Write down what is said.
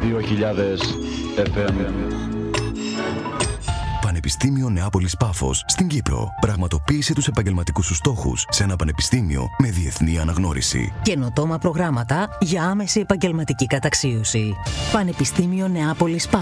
2000 FM. Πανεπιστήμιο Νεάπολης Πάφος στην Κύπρο. Πραγματοποίησε τους επαγγελματικούς σου στόχους σε ένα πανεπιστήμιο με διεθνή αναγνώριση. Καινοτόμα προγράμματα για άμεση επαγγελματική καταξίωση. Πανεπιστήμιο Νεάπολης Πάφος.